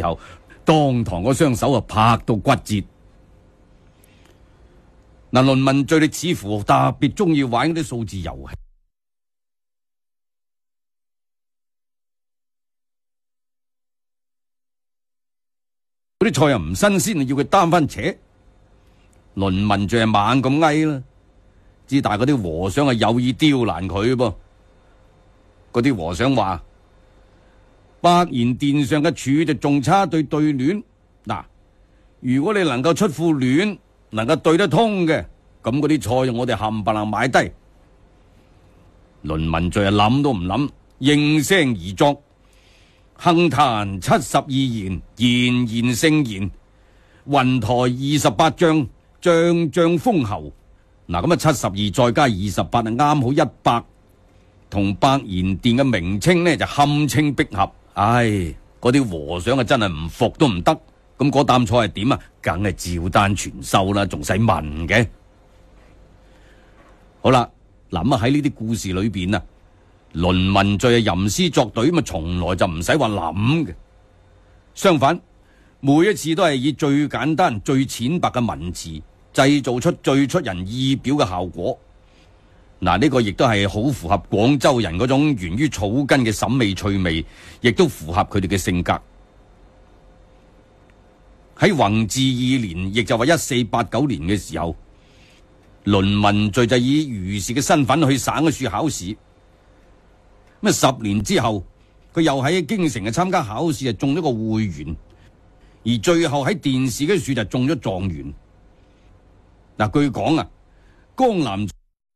候，當堂嗰雙手啊拍到骨折。嗱，倫文敘你似乎特別中意玩嗰啲數字遊戲，嗰啲菜又唔新鮮，要佢擔翻扯。倫文敘係猛咁嗌啦，之但係嗰啲和尚係有意刁難佢噃。嗰啲和尚話：百賢殿上嘅柱就仲差對聯。嗱，如果你能夠出副聯，能夠對得通嘅，咁嗰啲菜我哋冚唪唥買低。倫文敘係諗都唔諗，應聲而作：杏壇72賢，賢賢聖賢；雲台28將，將將封侯。嗱，咁72再加28啱好100，同百賢殿嘅名稱呢就堪稱璧合。唉，嗰啲和尚啊真係唔服都唔得。咁嗰啖菜係點啊？梗係照單全收啦，仲使問嘅？好啦，諗啊喺呢啲故事裏邊啊，倫文敘係吟詩作對，咁啊從來就唔使話諗嘅。相反，每一次都係以最簡單、最淺白嘅文字，製造出最出人意表嘅效果。嗱，呢個亦都係好符合廣州人嗰種源於草根嘅審美趣味，亦都符合佢哋嘅性格。喺弘治2年，亦就話1489年嘅時候，倫文敘就以儒士嘅身份去省嘅處考試。咁10年之後，佢又喺京城參加考試，就中咗個會員，而最後喺殿試嘅處就中咗狀元。嗱，據講啊，江南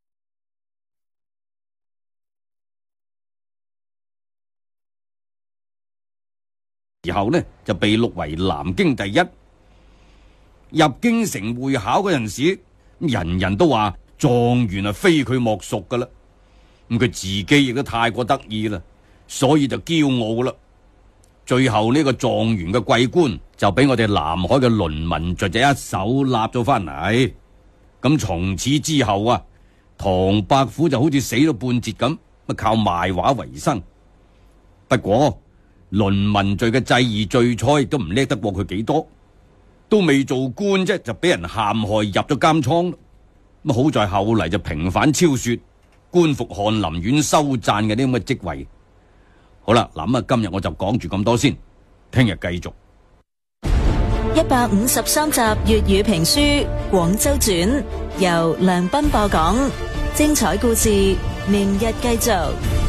然後呢就被錄為南京第一。入京城會考嗰陣時，人人都話狀元啊非佢莫屬噶啦。咁佢自己亦都太過得意啦，所以就驕傲啦。最後呢個狀元嘅桂冠就俾我哋南海嘅倫文敘就一手立咗翻嚟。咁從此之後啊，唐伯虎就好似死咗半截咁，靠賣畫為生。不過倫文敘嘅祭儀最初亦都唔叻得過佢幾多，都未做官啫，就俾人陷害入咗監倉。咁好在後嚟就平反昭雪，官復翰林院修撰嘅啲咁嘅職位。好啦，嗱咁啊，今日我就講住咁多先，聽日繼續。 153集粵語評書《廣州傳》，由梁斌播講，精彩故事明日繼續。